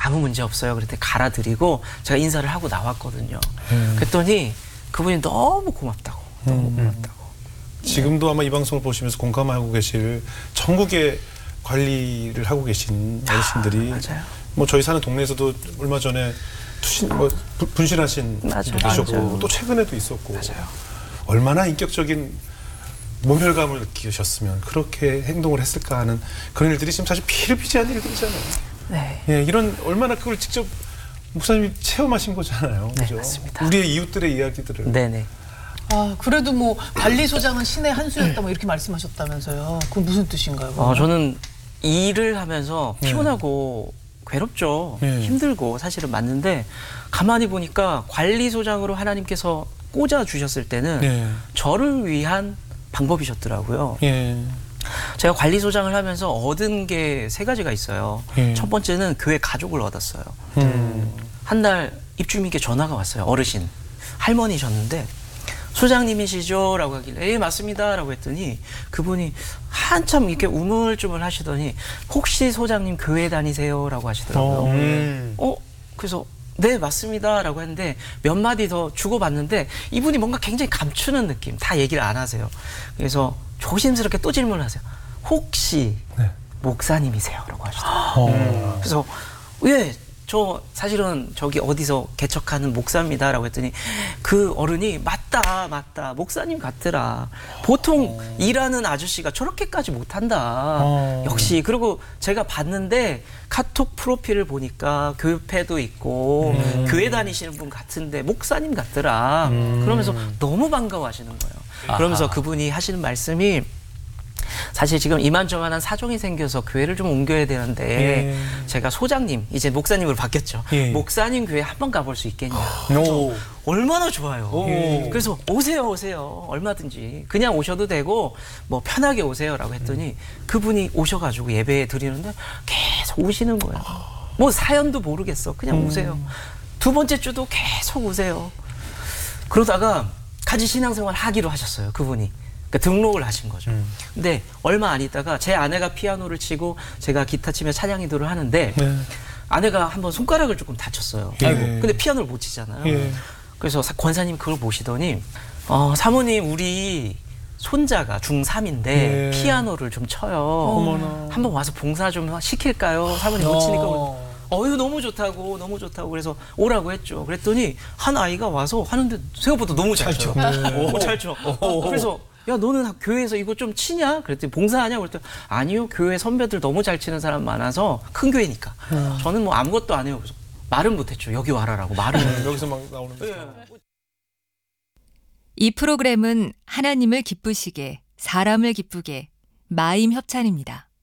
아무 문제 없어요. 그랬더니 갈아드리고 제가 인사를 하고 나왔거든요. 그랬더니 그분이 너무 고맙다고. 너무 고맙다고. 지금도 아마 이 방송을 보시면서 공감하고 계실 전국에 관리를 하고 계신 어르신들이 맞아요. 뭐 저희 사는 동네에서도 얼마 전에 분신하신 분도 계셨고 맞아요. 또 최근에도 있었고 맞아요. 얼마나 인격적인 모멸감을 느끼셨으면 그렇게 행동을 했을까 하는 그런 일들이 지금 사실 피를 피지 않는 일들이잖아요. 네. 예, 이런 얼마나 그걸 직접 목사님이 체험하신 거잖아요. 네, 그죠? 맞습니다. 우리의 이웃들의 이야기들을. 네네. 아, 그래도 뭐 관리소장은 신의 한 수였다 뭐 이렇게 말씀하셨다면서요. 그건 무슨 뜻인가요? 저는 일을 하면서 피곤하고 괴롭죠. 힘들고 사실은 맞는데 가만히 보니까 관리소장으로 하나님께서 꽂아 주셨을 때는 저를 위한 방법이셨더라고요. 제가 관리소장을 하면서 얻은 게 3가지가 있어요. 첫 번째는 교회 가족을 얻었어요. 한 날 입주민께 전화가 왔어요. 어르신, 할머니셨는데 소장님이시죠? 라고 하길래 예 맞습니다 라고 했더니 그분이 한참 이렇게 우물쭈물 하시더니 혹시 소장님 교회 다니세요? 라고 하시더라고요. 그래서 네 맞습니다 라고 했는데 몇 마디 더 주고받는데 이분이 뭔가 굉장히 감추는 느낌, 다 얘기를 안 하세요. 그래서 조심스럽게 또 질문을 하세요. 혹시 목사님이세요? 라고 하시더라고요. 그래서 예, 저 사실은 저기 어디서 개척하는 목사입니다 라고 했더니 그 어른이 맞다 목사님 같더라. 보통 일하는 아저씨가 저렇게까지 못한다. 역시. 그리고 제가 봤는데 카톡 프로필을 보니까 교회도 있고 교회 다니시는 분 같은데 목사님 같더라. 그러면서 너무 반가워하시는 거예요. 그러면서 그분이 하시는 말씀이 사실 지금 이만저만한 사정이 생겨서 교회를 좀 옮겨야 되는데 제가 소장님, 이제 목사님으로 바뀌었죠. 목사님 교회 한번 가볼 수 있겠냐. 얼마나 좋아요. 그래서 오세요. 얼마든지. 그냥 오셔도 되고 뭐 편하게 오세요라고 했더니 그분이 오셔가지고 예배 드리는데 계속 오시는 거예요. 뭐 사연도 모르겠어. 그냥 오세요. 2번째 주도 계속 오세요. 그러다가 같이 신앙생활 하기로 하셨어요. 그분이. 그러니까 등록을 하신 거죠. 근데 얼마 안 있다가 제 아내가 피아노를 치고 제가 기타 치며 찬양 인도를 하는데 아내가 한번 손가락을 조금 다쳤어요. 근데 피아노를 못 치잖아요. 그래서 권사님 그걸 보시더니 사모님 우리 손자가 중3인데 피아노를 좀 쳐요. 한번 와서 봉사 좀 시킬까요? 사모님 못 치니까 너무 좋다고 그래서 오라고 했죠. 그랬더니 한 아이가 와서 하는데 생각보다 너무 잘 쳐. 잘 쳐. 그래서 야 너는 교회에서 이거 좀 치냐? 그랬더니 봉사하냐? 그랬더니 아니요, 교회 선배들 너무 잘 치는 사람 많아서 큰 교회니까 저는 뭐 아무것도 안 해요. 그래서 말은 못했죠. 여기 와라라고 말은. 여기서 막 나오는 거. 이 프로그램은 하나님을 기쁘시게, 사람을 기쁘게, 마임 협찬입니다.